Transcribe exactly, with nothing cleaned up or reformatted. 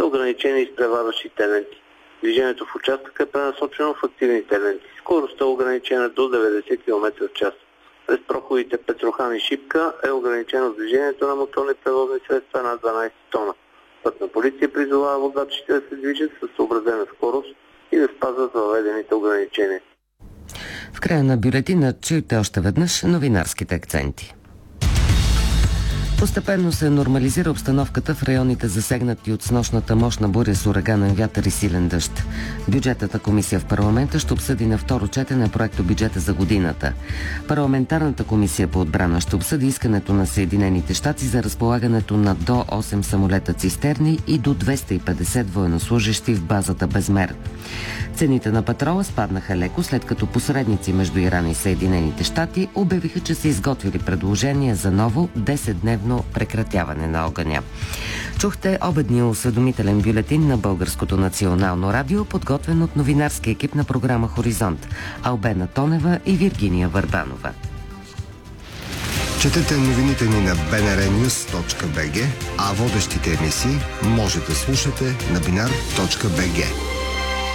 са ограничени изпреварващите ленти. Движението в участъка е пренасочено в активните ленти. Скоростта е ограничена до деветдесет километра в час. През проходите Петрохан и Шипка е ограничено движението на моторни превозни средства над дванадесет тона. Пътна полиция призовава водачите да се движат със съобразена скорост и да спазват въведените ограничения. В края на бюлетина чуйте още веднъж новинарските акценти. Постепенно се нормализира обстановката в районите, засегнати от снощната мощна буря с ураганен вятър и силен дъжд. Бюджетната комисия в парламента ще обсъди на второ четене проекто бюджета за годината. Парламентарната комисия по отбрана ще обсъди искането на Съединените щати за разполагането на до осем самолета цистерни и до двеста и петдесет военнослужещи в базата Безмер. Цените на петрола спаднаха леко, след като посредници между Иран и Съединените щати обявиха, че са изготвили предложение за ново десетдневно прекратяване на огъня. Чухте обедния осведомителен бюлетин на Българското национално радио, подготвен от новинарски екип на програма Хоризонт, Албена Тонева и Виргиния Върбанова. Четете новините ни на би ен ар нюз точка би джи, а водещите емисии може да слушате на бинар точка би джи.